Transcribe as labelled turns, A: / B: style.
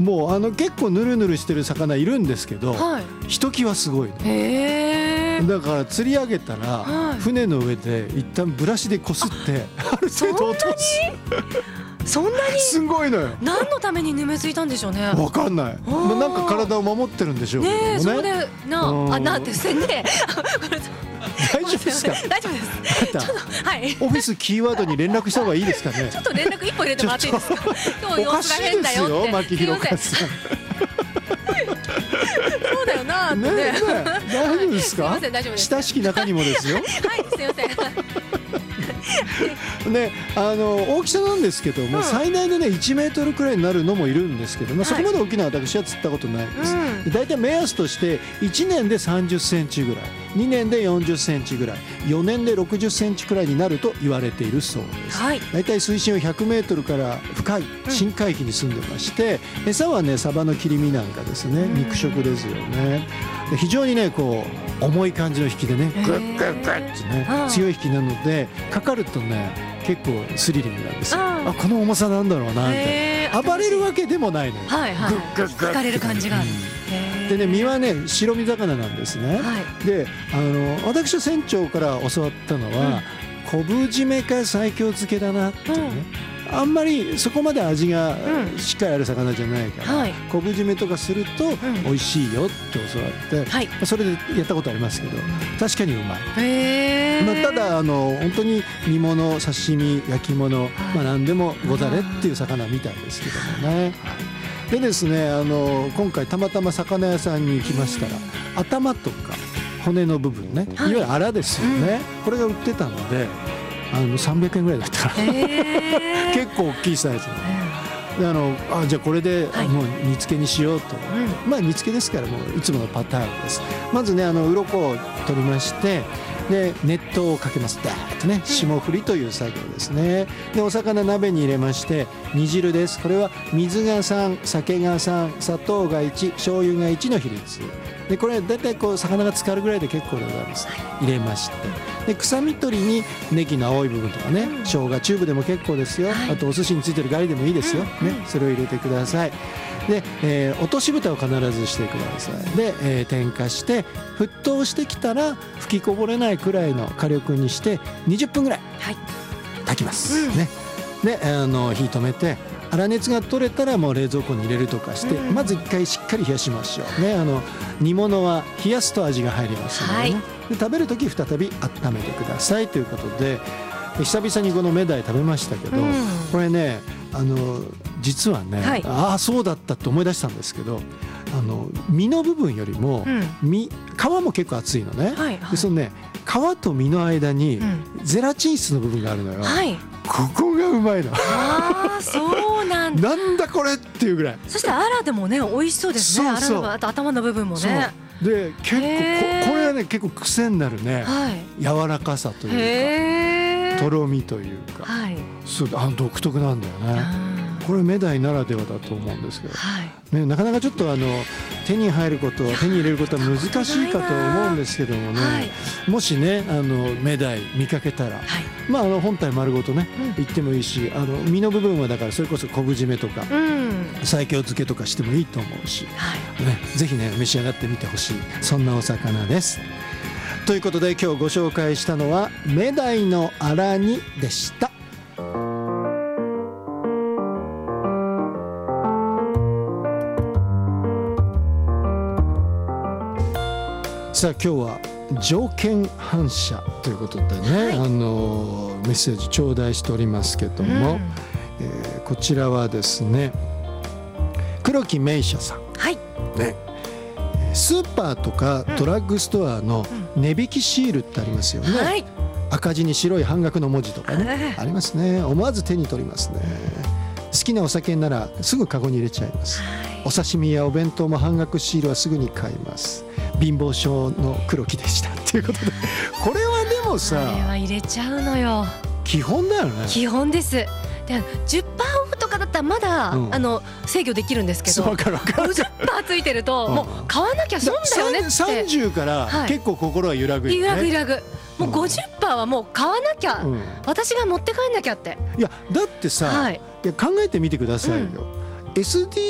A: もう結構ヌルヌルしてる魚いるんですけど、ひときわすごいね。だから釣り上げたら、船の上で一旦ブラシでこすってある程度落とす。
B: そんなに
A: すごいのよ。
B: 何のためにヌメついたんでしょうね。
A: わかんない。なんか体を守ってるんでしょうけどもね。
B: そうでなんてせんね。
A: 大丈夫ですか？
B: 大丈夫です。はい。
A: オフィスキーワードに連絡した方がいいですかね。
B: ちょっと連絡一歩入れてもらっていいですか？今日様子が変だよって。
A: おかしいですよ、牧弘和さん。
B: そうだよなってね。
A: 大丈夫ですか？
B: 大丈夫です。
A: 親しき中にもですよ。
B: はい、すいません。
A: ね、大きさなんですけども、最大でね1メートルくらいになるのもいるんですけども、そこまで大きな私は釣ったことないです。だいたい目安として1年で30センチぐらい、2年で40センチぐらい、4年で60センチくらいになると言われているそうです。だいたい水深は100メートルから深い深海域に住んでまして、餌はねサバの切り身なんかですね、肉食ですよね。で非常にねこう重い感じの引きでね、グッグッグッってね強い引きなので、かかるとね結構スリリングなんですよ。この重さなんだろうなみたいな。暴れるわけでもないのよ。グッグッグッ
B: 引かれる感じがある。
A: でね、身はね白身魚なんですね。で私は船長から教わったのは、昆布締めか西京漬けだなっていうね。あんまりそこまで味がしっかりある魚じゃないから、昆布締めとかすると美味しいよって教わって、それでやったことありますけど、確かにうまい。ただ本当に煮物、刺身、焼き物、何でもござれっていう魚みたいですけどもね。でですね、今回たまたま魚屋さんに行きましたら、頭とか骨の部分ね、いわゆるアラですよね、これが売ってたので300円ぐらいだったから結構大きいサイズで、じゃあこれでもう煮付けにしようと思って、煮付けですからもういつものパターンです。まずね鱗を取りまして、で熱湯をかけます。ダーッとね、霜降りという作業ですね。でお魚鍋に入れまして、煮汁です。これは水が3、酒が3、砂糖が1、醤油が1の比率で、これだいたいこう魚が浸かるぐらいで結構でございます。入れまして、で臭み取りにネギの青い部分とかね、生姜チューブでも結構ですよ。あとお寿司についてるガリでもいいですよ、それを入れてください。で、落とし蓋を必ずしてください。で、点火して沸騰してきたら吹きこぼれないくらいの火力にして20分ぐらい炊きます、ね。で火止めて、粗熱が取れたらもう冷蔵庫に入れるとかして、まず一回しっかり冷やしましょうね。煮物は冷やすと味が入りますのでね、で食べるとき再び温めてくださいということで、久々にこのメダイ食べましたけど、これね実はね、ああそうだったって思い出したんですけど、身の部分よりも皮も結構厚いのね。でそのね皮と身の間にゼラチン質の部分があるのよ。ここがうまいの。
B: そうなんだ。
A: なんだこれっていうぐらい。
B: そしてアラでもね美味しそうですね。アラのあと頭の部分もね。
A: で結構これはね結構癖になるね、柔らかさというかとろみというか、そう独特なんだよね。これメダイならではだと思うんですけど、ね、なかなかちょっと手に入ること、手に入れることは難しいかと思うんですけどもね、もしねメダイ見かけたら、本体丸ごとねいってもいいし、身の部分はだからそれこそ昆布締めとか西京漬けとかしてもいいと思うし、ぜひね召し上がってみてほしい、そんなお魚です。ということで今日ご紹介したのはメダイのアラ煮でした。さあ今日は条件反射ということでね、メッセージ頂戴しておりますけども、こちらはですね黒木芽衣社さん、ね、スーパーとかドラッグストアの値引きシールってありますよね。赤字に白い半額の文字とかね、ありますね。思わず手に取りますね。好きなお酒ならすぐカゴに入れちゃいます。お刺身やお弁当も半額シールはすぐに買います。貧乏症の黒木でしたということで、これはでもさ、
B: これは入れちゃうのよ。
A: 基本だよね。
B: 基本です。で 10% オフとかだったらまだ、制御できるんですけど、50% ついてるともう買わなきゃ損だよねって。
A: 30から結構心は揺らぐよね。
B: 揺らぐ。もう 50% はもう買わなきゃ、私が持って帰んなきゃって。
A: いやだってさ、いや考えてみてくださいよ、SD